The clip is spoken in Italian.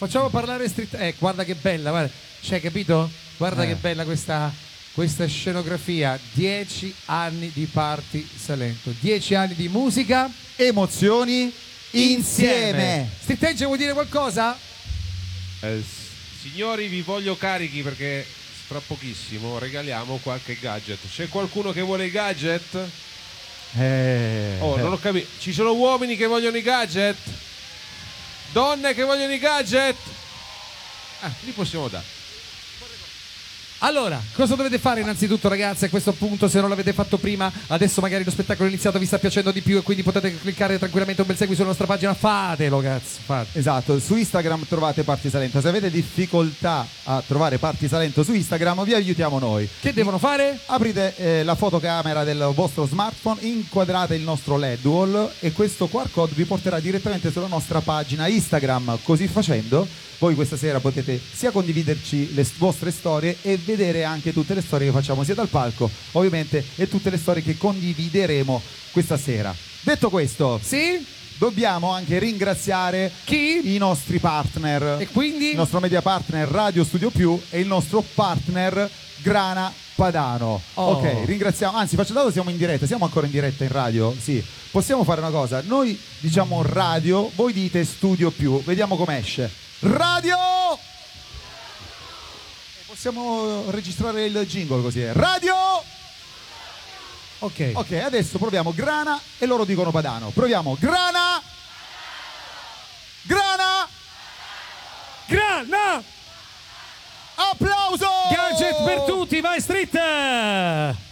facciamo parlare street. Guarda che bella, guarda. Cioè, capito? Guarda che bella questa scenografia. 10 anni di Party Salento, 10 anni di musica, emozioni insieme. Street Angel, vuoi dire qualcosa? Signori, vi voglio carichi perché fra pochissimo regaliamo qualche gadget. C'è qualcuno che vuole i gadget? Non ho capito. Ci sono uomini che vogliono i gadget? Donne che vogliono i gadget? Li possiamo dare. Allora, cosa dovete fare innanzitutto, ragazzi, a questo punto? Se non l'avete fatto prima, adesso magari lo spettacolo è iniziato, vi sta piacendo di più e quindi potete cliccare tranquillamente un bel segui sulla nostra pagina. Fatelo, cazzo, fate. Esatto, su Instagram trovate Party Salento. Se avete difficoltà a trovare Party Salento su Instagram, vi aiutiamo noi. Che devono fare? Aprite la fotocamera del vostro smartphone, inquadrate il nostro LED wall e questo QR code vi porterà direttamente sulla nostra pagina Instagram. Così facendo, voi questa sera potete sia condividerci le vostre storie e vedere anche tutte le storie che facciamo sia dal palco, ovviamente, e tutte le storie che condivideremo questa sera. Detto questo, sì, dobbiamo anche ringraziare chi? I nostri partner. E quindi? Il nostro media partner Radio Studio Più e il nostro partner Grana Padano. Ok, ringraziamo. Anzi, faccio dato, siamo in diretta. Siamo ancora in diretta in radio? Sì. Possiamo fare una cosa. Noi diciamo radio, voi dite Studio Più. Vediamo come esce. Radio! Possiamo registrare il jingle così. Radio! Ok. Ok, adesso proviamo Grana e loro dicono Padano. Proviamo Grana! Grana! Grana! Applauso! Gadget per tutti, vai Street!